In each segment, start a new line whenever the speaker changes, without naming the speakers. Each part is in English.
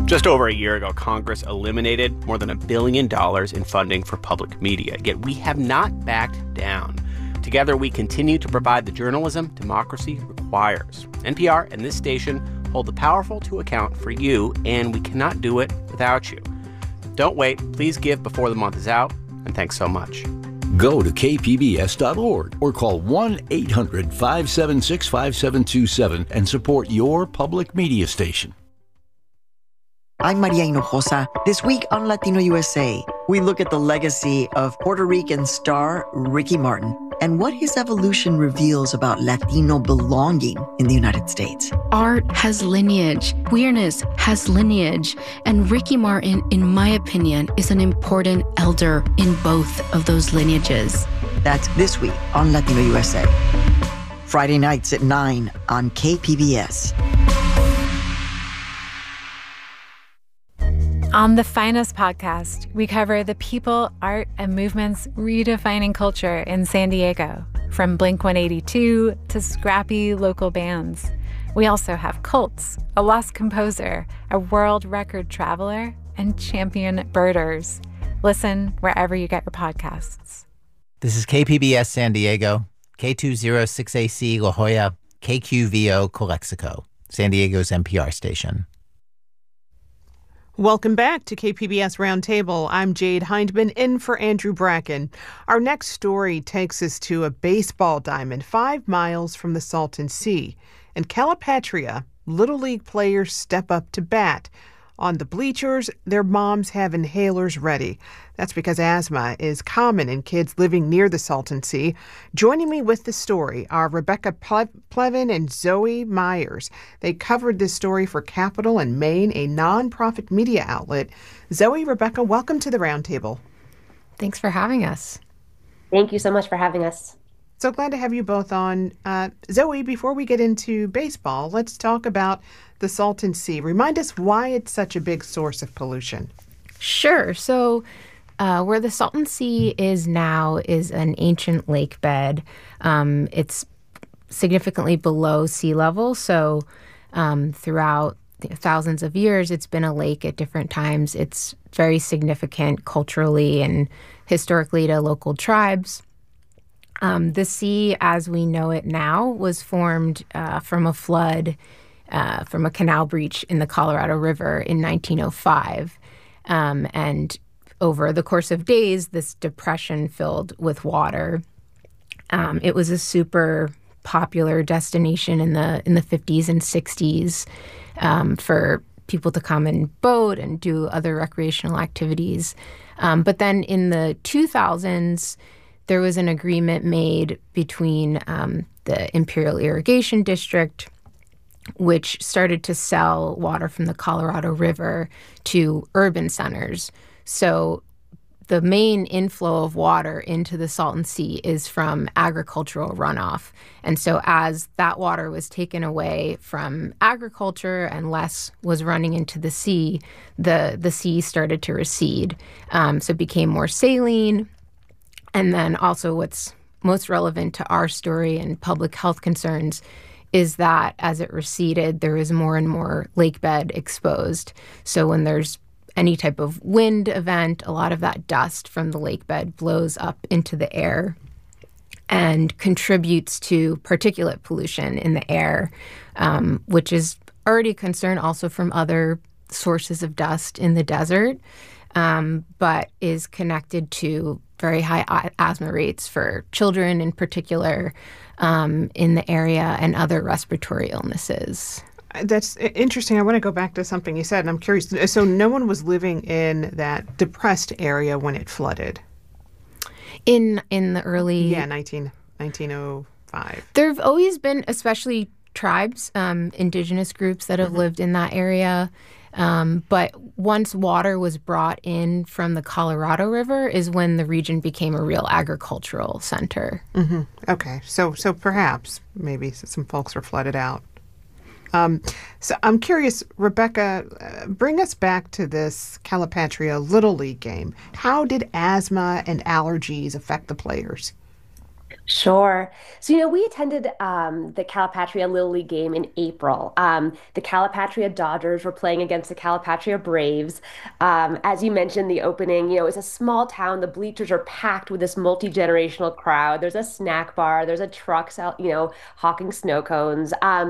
Just over a year ago, Congress eliminated more than $1 billion in funding for public media, yet we have not backed down. Together, we continue to provide the journalism democracy requires. NPR and this station hold the powerful to account for you, and we cannot do it without you. Don't wait. Please give before the month is out, and thanks so much.
Go to kpbs.org or call 1-800-576-5727 and support your public media station.
I'm Maria Hinojosa. This week on Latino USA, we look at the legacy of Puerto Rican star Ricky Martin and what his evolution reveals about Latino belonging in the United States.
Art has lineage, queerness has lineage, and Ricky Martin, in my opinion, is an important elder in both of those lineages.
That's this week on Latino USA. Friday nights at 9 on KPBS.
On the Finest podcast, we cover the people, art, and movements redefining culture in San Diego, from Blink-182 to scrappy local bands. We also have cults, a lost composer, a world record traveler, and champion birders. Listen wherever you get your podcasts.
This is KPBS San Diego, K206AC La Jolla, KQVO Calexico, San Diego's NPR station.
Welcome back to KPBS Roundtable. I'm Jade Hindman, in for Andrew Bracken. Our next story takes us to a baseball diamond 5 miles from the Salton Sea. In Calipatria, Little League players step up to bat. On the bleachers, their moms have inhalers ready. That's because asthma is common in kids living near the Salton Sea. Joining me with the story are Rebecca Plevin and Zoe Myers. They covered this story for Capital and Maine, a nonprofit media outlet. Zoe, Rebecca, welcome to the Roundtable.
Thanks for having us.
Thank you so much for having us.
So glad to have you both on. Zoe, before we get into baseball, let's talk about the Salton Sea. Remind us why it's such a big source of pollution.
Sure. So where the Salton Sea is now is an ancient lake bed. It's significantly below sea level. So throughout thousands of years, it's been a lake at different times. It's very significant culturally and historically to local tribes. The sea, as we know it now, was formed from a flood from a canal breach in the Colorado River in 1905. And over the course of days, this depression filled with water. It was a super popular destination in the 50s and 60s for people to come and boat and do other recreational activities. But then in the 2000s, there was an agreement made between the Imperial Irrigation District, which started to sell water from the Colorado River to urban centers. So the main inflow of water into the Salton Sea is from agricultural runoff. And so as that water was taken away from agriculture and less was running into the sea, the sea started to recede. So it became more saline. And then also what's most relevant to our story and public health concerns is that as it receded, there was more and more lake bed exposed. So when there's any type of wind event, a lot of that dust from the lake bed blows up into the air and contributes to particulate pollution in the air, which is already a concern also from other sources of dust in the desert, but is connected to very high asthma rates for children in particular in the area and other respiratory illnesses.
That's interesting. I want to go back to something you said, and I'm curious. So no one was living in that depressed area when it flooded?
In the early...
Yeah, 1905.
There have always been, especially tribes, indigenous groups that have lived in that area. But once water was brought in from the Colorado River is when the region became a real agricultural center.
Mm-hmm. Okay. So perhaps maybe some folks were flooded out. So I'm curious, Rebecca, bring us back to this Calipatria Little League game. How did asthma and allergies affect the players?
Sure. So, we attended the Calipatria Little League game in April. The Calipatria Dodgers were playing against the Calipatria Braves. As you mentioned, the opening, it's a small town. The bleachers are packed with this multi-generational crowd. There's a snack bar. There's a truck, hawking snow cones.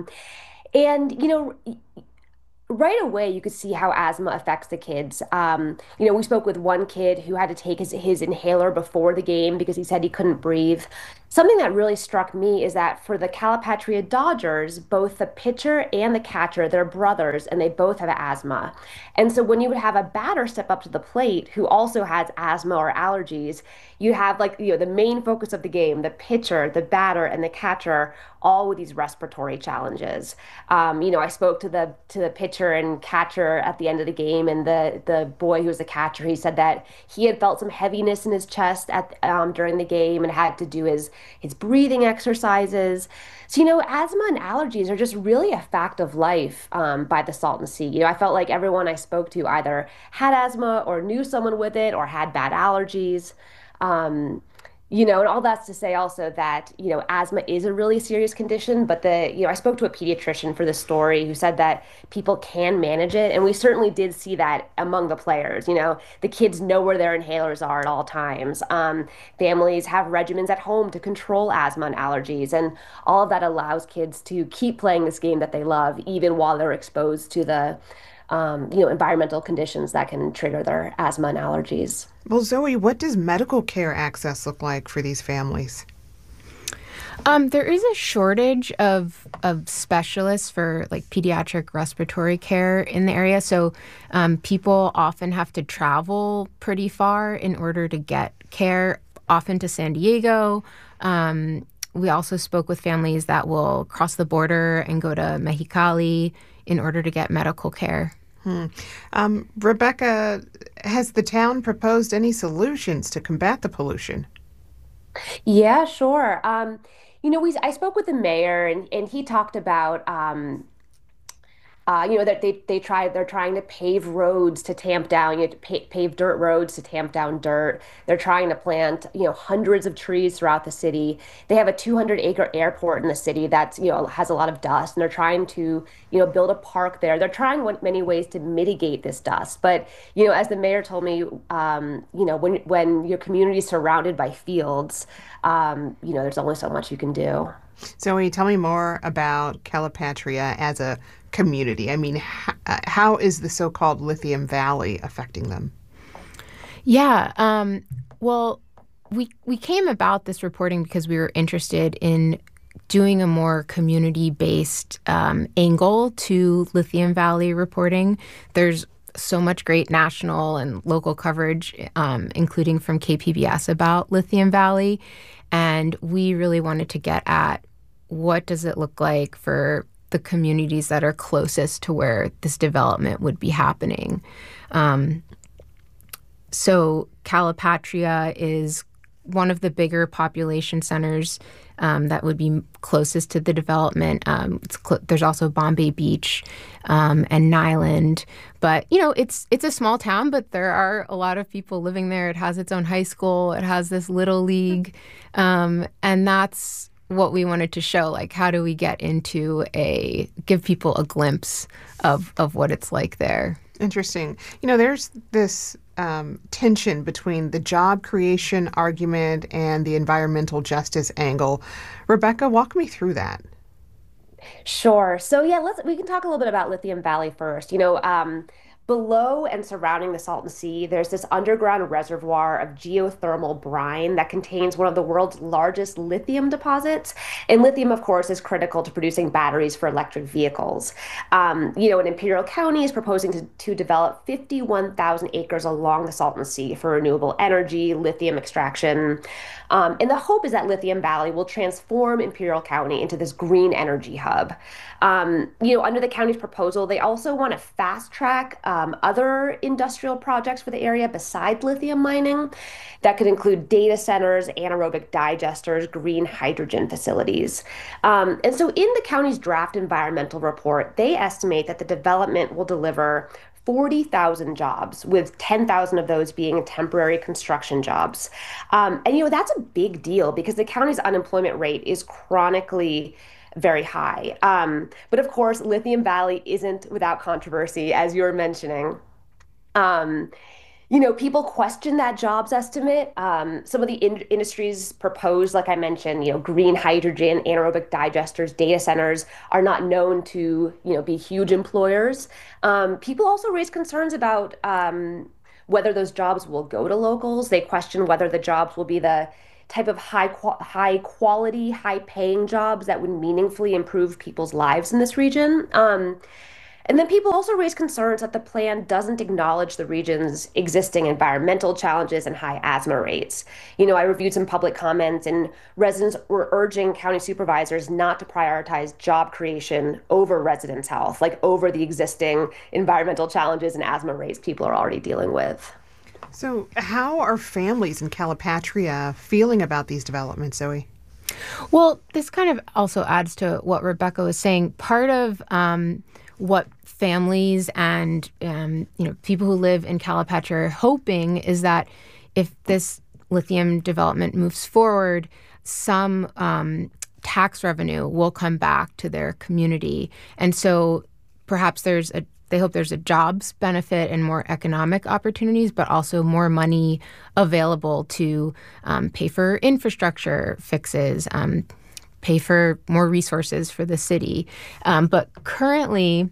And, right away, you could see how asthma affects the kids. We spoke with one kid who had to take his inhaler before the game because he said he couldn't breathe. Something that really struck me is that for the Calipatria Dodgers, both the pitcher and the catcher, they're brothers, and they both have asthma. And so when you would have a batter step up to the plate who also has asthma or allergies, you have the main focus of the game, the pitcher, the batter, and the catcher, all with these respiratory challenges. I spoke to the pitcher and catcher at the end of the game, and the boy who was the catcher, he said that he had felt some heaviness in his chest during the game and had to do his breathing exercises. So, asthma and allergies are just really a fact of life by the Salton Sea. I felt like everyone I spoke to either had asthma or knew someone with it or had bad allergies. And all that's to say also that, asthma is a really serious condition, but I spoke to a pediatrician for this story who said that people can manage it. And we certainly did see that among the players. The kids know where their inhalers are at all times. Families have regimens at home to control asthma and allergies. And all of that allows kids to keep playing this game that they love, even while they're exposed to the environmental conditions that can trigger their asthma and allergies.
Well, Zoe, what does medical care access look like for these families?
There is a shortage of specialists for pediatric respiratory care in the area. So people often have to travel pretty far in order to get care, often to San Diego. We also spoke with families that will cross the border and go to Mexicali in order to get medical care.
Rebecca, has the town proposed any solutions to combat the pollution?
Yeah, sure. I spoke with the mayor, and he talked about that they're trying to pave roads to tamp down, pave dirt roads to tamp down dirt. They're trying to plant, hundreds of trees throughout the city. They have a 200-acre airport in the city that's, has a lot of dust, and they're trying to, build a park there. They're trying many ways to mitigate this dust. But, as the mayor told me, when your community is surrounded by fields, there's only so much you can do.
Zoe, tell me more about Calipatria as a community. I mean, how is the so-called Lithium Valley affecting them?
Yeah. Well, we came about this reporting because we were interested in doing a more community-based angle to Lithium Valley reporting. There's so much great national and local coverage, including from KPBS, about Lithium Valley. And we really wanted to get at what does it look like for the communities that are closest to where this development would be happening. So Calipatria is one of the bigger population centers that would be closest to the development. There's also Bombay Beach and Nyland. But, it's a small town, but there are a lot of people living there. It has its own high school. It has this little league. And that's what we wanted to show. How do we give people a glimpse of what it's like there?
Interesting. There's this tension between the job creation argument and the environmental justice angle. Rebecca, walk me through that.
Sure. So we can talk a little bit about Lithium Valley first. Below and surrounding the Salton Sea, there's this underground reservoir of geothermal brine that contains one of the world's largest lithium deposits. And lithium, of course, is critical to producing batteries for electric vehicles. And Imperial County is proposing to develop 51,000 acres along the Salton Sea for renewable energy, lithium extraction. And the hope is that Lithium Valley will transform Imperial County into this green energy hub. Under the county's proposal, they also want to fast track other industrial projects for the area besides lithium mining. That could include data centers, anaerobic digesters, green hydrogen facilities. And so in the county's draft environmental report, they estimate that the development will deliver 40,000 jobs, with 10,000 of those being temporary construction jobs. That's a big deal because the county's unemployment rate is chronically very high. But of course, Lithium Valley isn't without controversy, as you're mentioning. People question that jobs estimate. Some of the industries proposed, like I mentioned, green hydrogen, anaerobic digesters, data centers are not known to, be huge employers. People also raise concerns about whether those jobs will go to locals. They question whether the jobs will be the type of high quality, high paying jobs that would meaningfully improve people's lives in this region. And then people also raise concerns that the plan doesn't acknowledge the region's existing environmental challenges and high asthma rates. I reviewed some public comments, and residents were urging county supervisors not to prioritize job creation over residents' health, like over the existing environmental challenges and asthma rates people are already dealing with.
So how are families in Calipatria feeling about these developments, Zoe?
Well, this kind of also adds to what Rebecca was saying. Part of what families and people who live in Calipatria are hoping is that if this lithium development moves forward, some tax revenue will come back to their community. And so perhaps they hope there's a jobs benefit and more economic opportunities, but also more money available to pay for infrastructure fixes, pay for more resources for the city. But currently,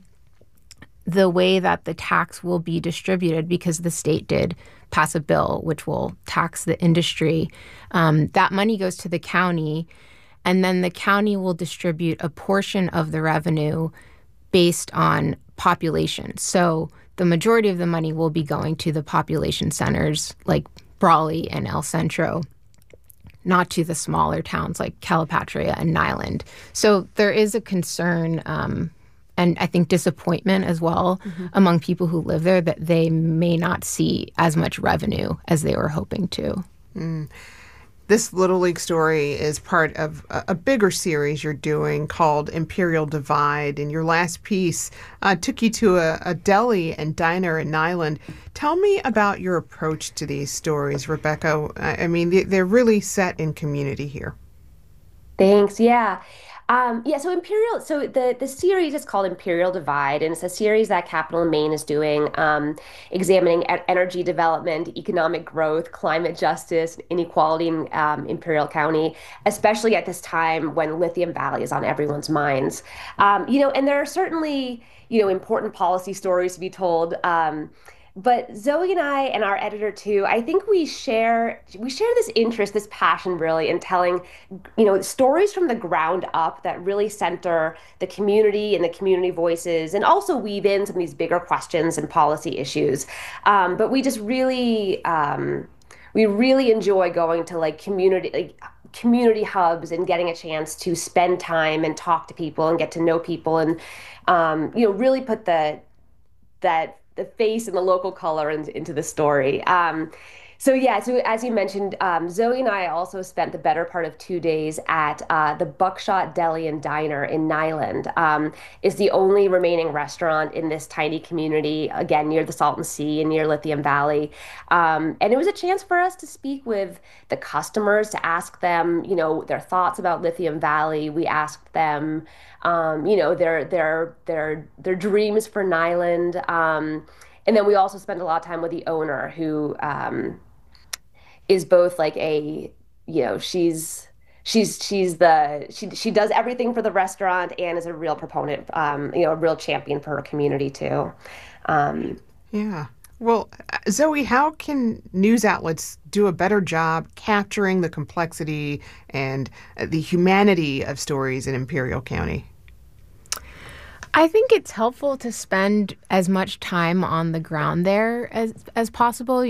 the way that the tax will be distributed, because the state did pass a bill which will tax the industry, that money goes to the county, and then the county will distribute a portion of the revenue based on population. So the majority of the money will be going to the population centers like Brawley and El Centro, not to the smaller towns like Calipatria and Niland. So there is a concern and I think disappointment as well among people who live there that they may not see as much revenue as they were hoping to.
This Little League story is part of a bigger series you're doing called Imperial Divide, and your last piece took you to a deli and diner in Niland. Tell me about your approach to these stories, Rebecca. I mean, they're really set in community here.
Thanks. Yeah. So the series is called Imperial Divide, and it's a series that Capital and Maine is doing, examining energy development, economic growth, climate justice, inequality in Imperial County, especially at this time when Lithium Valley is on everyone's minds. And there are certainly, important policy stories to be told. But Zoe and I and our editor too, I think we share this interest, this passion really in telling, stories from the ground up that really center the community and the community voices, and also weave in some of these bigger questions and policy issues. But we just really, we really enjoy going to community hubs and getting a chance to spend time and talk to people and get to know people and, really put the face and the local color into the story. So as you mentioned, Zoe and I also spent the better part of 2 days at the Buckshot Deli and Diner in Niland. It's the only remaining restaurant in this tiny community, again, near the Salton Sea and near Lithium Valley. And it was a chance for us to speak with the customers, to ask them, their thoughts about Lithium Valley. We asked them, their dreams for Niland. And then we also spent a lot of time with the owner, who is both like she does everything for the restaurant and is a real proponent, a real champion for her community too.
Yeah. Well, Zoe, how can news outlets do a better job capturing the complexity and the humanity of stories in Imperial County?
I think it's helpful to spend as much time on the ground there as possible.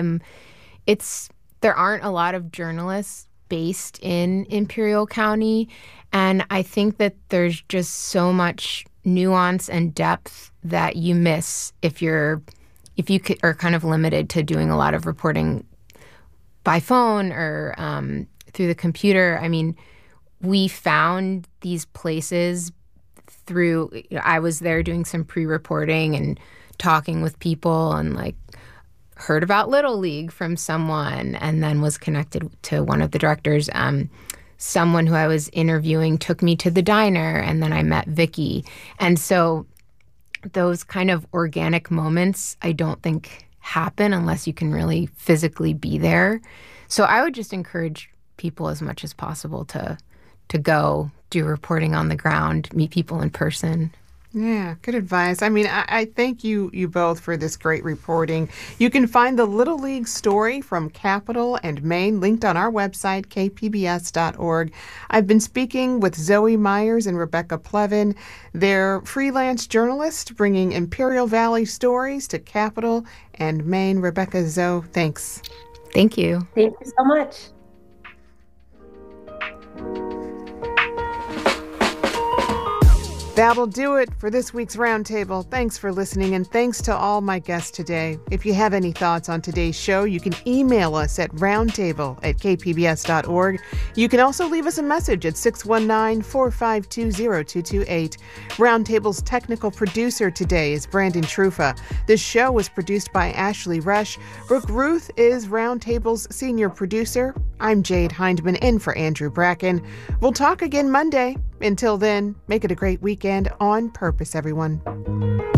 There aren't a lot of journalists based in Imperial County, and I think that there's just so much nuance and depth that you miss if you are kind of limited to doing a lot of reporting by phone or through the computer. I mean, we found these places through, I was there doing some pre-reporting and talking with people and like heard about Little League from someone and then was connected to one of the directors. Someone who I was interviewing took me to the diner and then I met Vicky. And so those kind of organic moments I don't think happen unless you can really physically be there. So I would just encourage people as much as possible to go do reporting on the ground, meet people in person.
Yeah, good advice. I mean, I thank you both for this great reporting. You can find the Little League story from Capital and Maine linked on our website, kpbs.org. I've been speaking with Zoe Myers and Rebecca Plevin. They're freelance journalists bringing Imperial Valley stories to Capital and Maine. Rebecca, Zoe, thanks.
Thank you.
Thank you so much.
That'll do it for this week's Roundtable. Thanks for listening, and thanks to all my guests today. If you have any thoughts on today's show, you can email us at roundtable@kpbs.org. You can also leave us a message at 619-452-0228. Roundtable's technical producer today is Brandon Trufa. This show was produced by Ashley Rush. Brooke Ruth is Roundtable's senior producer. I'm Jade Hindman in for Andrew Bracken. We'll talk again Monday. Until then, make it a great weekend on purpose, everyone.